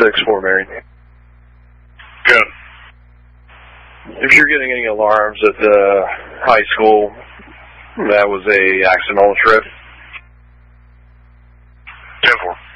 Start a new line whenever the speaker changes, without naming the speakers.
6-4 Mary.
Good.
If you're getting any alarms at the high school, that was a accidental trip.
10-4.